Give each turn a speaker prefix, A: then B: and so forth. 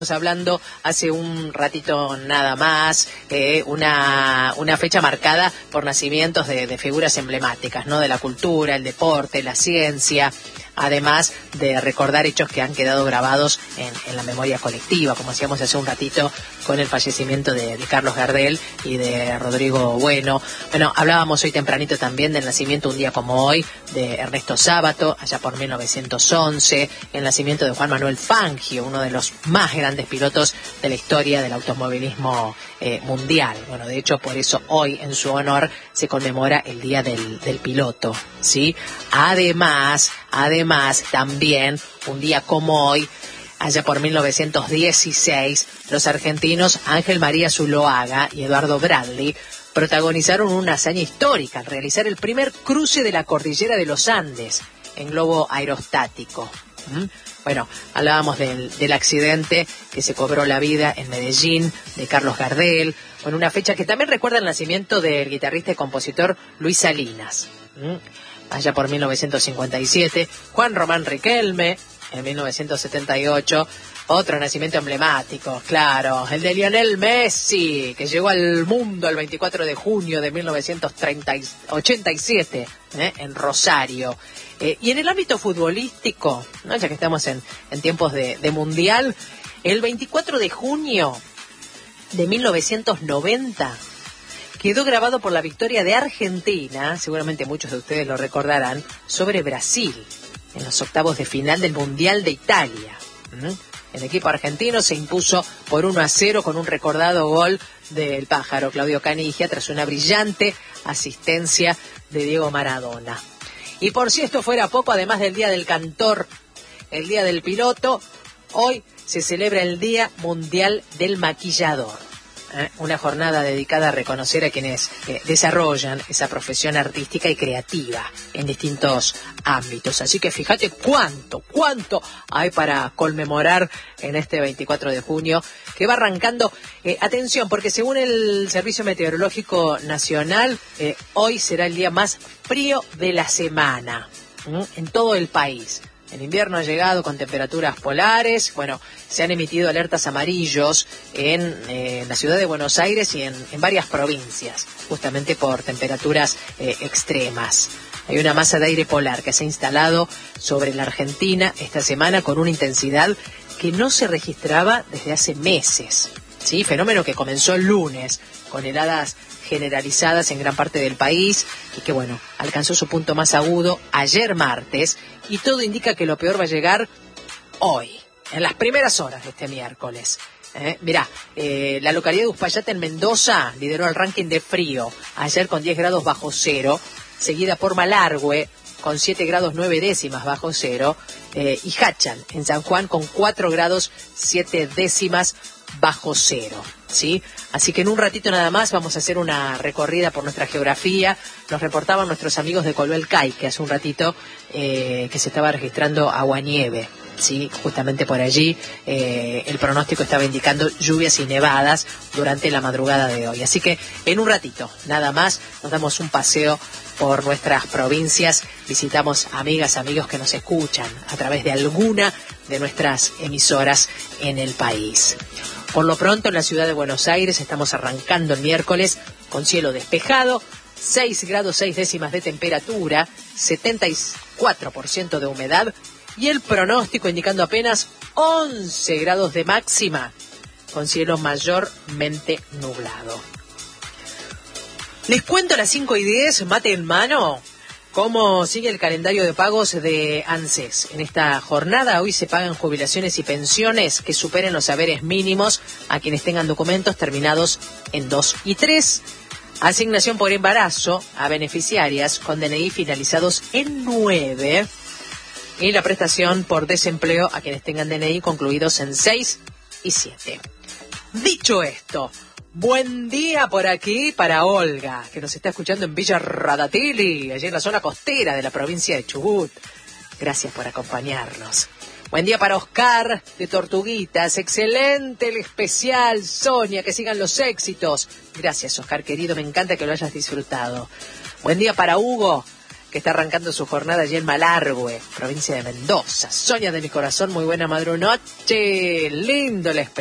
A: Hablando hace un ratito nada más, una fecha marcada por nacimientos de figuras emblemáticas, ¿no? De la cultura, el deporte, la ciencia, además de recordar hechos que han quedado grabados en la memoria colectiva, como hacíamos hace un ratito con el fallecimiento de Carlos Gardel y de Rodrigo Bueno. Bueno, hablábamos hoy tempranito también del nacimiento, un día como hoy, de Ernesto Sábato, allá por 1911, el nacimiento de Juan Manuel Fangio, uno de los más grandes pilotos de la historia del automovilismo mundial. Bueno, de hecho, por eso hoy, en su honor, se conmemora el Día del Piloto, ¿sí? Además, también, un día como hoy, allá por 1916, los argentinos Ángel María Zuloaga y Eduardo Bradley protagonizaron una hazaña histórica al realizar el primer cruce de la cordillera de los Andes en globo aerostático. Bueno, hablábamos del accidente que se cobró la vida en Medellín de Carlos Gardel, con una fecha que también recuerda el nacimiento del guitarrista y compositor Luis Salinas. Allá por 1957, Juan Román Riquelme, en 1978, otro nacimiento emblemático, claro, el de Lionel Messi, que llegó al mundo el 24 de junio de 1987, en Rosario. Y en el ámbito futbolístico, ¿no? Ya que estamos en tiempos de mundial, el 24 de junio de 1990 quedó grabado por la victoria de Argentina, seguramente muchos de ustedes lo recordarán, sobre Brasil, en los octavos de final del Mundial de Italia. El equipo argentino se impuso por 1-0 con un recordado gol del pájaro Claudio Canigia tras una brillante asistencia de Diego Maradona. Y por si esto fuera poco, además del Día del Cantor, el Día del Piloto, hoy se celebra el Día Mundial del Maquillador. Una jornada dedicada a reconocer a quienes desarrollan esa profesión artística y creativa en distintos ámbitos. Así que fíjate cuánto hay para conmemorar en este 24 de junio, que va arrancando. Atención, porque según el Servicio Meteorológico Nacional, hoy será el día más frío de la semana en todo el país. El invierno ha llegado con temperaturas polares. Bueno, se han emitido alertas amarillos en la ciudad de Buenos Aires y en varias provincias, justamente por temperaturas extremas. Hay una masa de aire polar que se ha instalado sobre la Argentina esta semana con una intensidad que no se registraba desde hace meses, ¿sí? Fenómeno que comenzó el lunes con heladas generalizadas en gran parte del país y que, bueno, alcanzó su punto más agudo ayer martes, y todo indica que lo peor va a llegar hoy, en las primeras horas de este miércoles. Mirá, la localidad de Uspallata en Mendoza lideró el ranking de frío ayer con 10 grados bajo cero, seguida por Malargüe con 7 grados 9 décimas bajo cero, y Hachal en San Juan con 4 grados 7 décimas bajo cero, ¿sí? Así que en un ratito nada más vamos a hacer una recorrida por nuestra geografía. Nos reportaban nuestros amigos de Coloelcay que hace un ratito que se estaba registrando aguanieve, ¿sí? Justamente por allí el pronóstico estaba indicando lluvias y nevadas durante la madrugada de hoy. Así que en un ratito nada más nos damos un paseo por nuestras provincias, visitamos amigas, amigos que nos escuchan a través de alguna de nuestras emisoras en el país. Por lo pronto, en la ciudad de Buenos Aires estamos arrancando el miércoles con cielo despejado, 6 grados 6 décimas de temperatura, 74% de humedad y el pronóstico indicando apenas 11 grados de máxima, con cielo mayormente nublado. Les cuento a las 5:10, mate en mano, cómo sigue el calendario de pagos de ANSES. En esta jornada hoy se pagan jubilaciones y pensiones que superen los haberes mínimos a quienes tengan documentos terminados en 2 y 3. Asignación por embarazo a beneficiarias con DNI finalizados en 9. Y la prestación por desempleo a quienes tengan DNI concluidos en 6 y 7. Dicho esto, buen día por aquí para Olga, que nos está escuchando en Villa Radatili, allí en la zona costera de la provincia de Chubut. Gracias por acompañarnos. Buen día para Oscar de Tortuguitas. Excelente el especial, Sonia, que sigan los éxitos. Gracias, Oscar, querido, me encanta que lo hayas disfrutado. Buen día para Hugo
B: que está arrancando su jornada allí en Malargüe, provincia de Mendoza. Sonia de mi corazón, muy buena madrunoche, lindo el